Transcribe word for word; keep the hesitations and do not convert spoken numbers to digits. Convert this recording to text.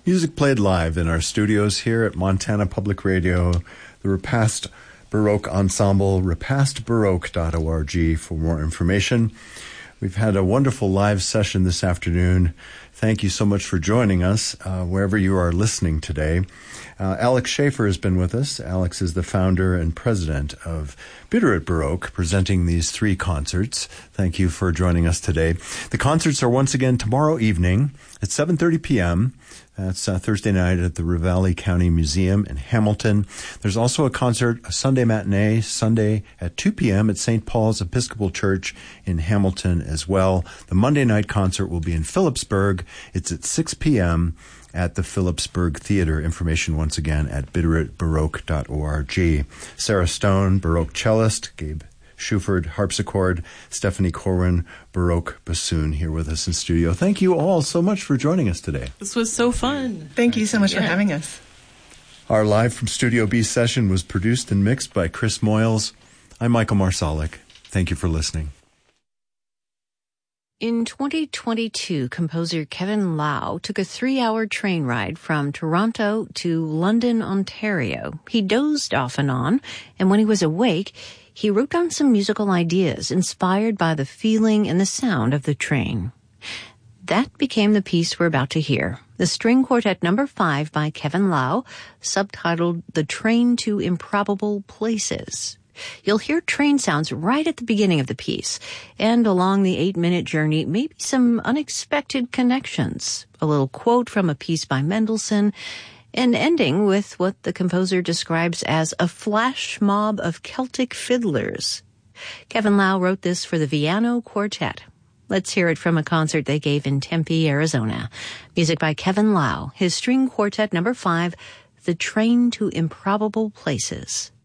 Music played live in our studios here at Montana Public Radio, the Repast Baroque Ensemble, repast baroque dot org for more information. We've had a wonderful live session this afternoon. Thank you so much for joining us, uh, wherever you are listening today. Uh, Alex Schaefer has been with us. Alex is the founder and president of Bitterroot Baroque, presenting these three concerts. Thank you for joining us today. The concerts are once again tomorrow evening at seven thirty p.m., That's uh, Thursday night at the Ravalli County Museum in Hamilton. There's also a concert, a Sunday matinee, Sunday at two p.m. at Saint Paul's Episcopal Church in Hamilton as well. The Monday night concert will be in Phillipsburg. It's at six p.m. at the Phillipsburg Theater. Information once again at bitterroot baroque dot org. Sarah Stone, Baroque cellist, Gabe Schuford, harpsichord, Stephanie Corwin, Baroque bassoon, here with us in studio. Thank you all so much for joining us today. This was so fun. Thank you so much yeah. for having us. Our Live from Studio B session was produced and mixed by Chris Moyles. I'm Michael Marsalic. Thank you for listening. In twenty twenty-two, composer Kevin Lau took a three-hour train ride from Toronto to London, Ontario. He dozed off and on, and when he was awake, he wrote down some musical ideas inspired by the feeling and the sound of the train. That became the piece we're about to hear, the String Quartet Number Five by Kevin Lau, subtitled The Train to Improbable Places. You'll hear train sounds right at the beginning of the piece, and along the eight-minute journey, maybe some unexpected connections, a little quote from a piece by Mendelssohn, and ending with what the composer describes as a flash mob of Celtic fiddlers. Kevin Lau wrote this for the Viano Quartet. Let's hear it from a concert they gave in Tempe, Arizona. Music by Kevin Lau, his String Quartet Number Five, The Train to Improbable Places.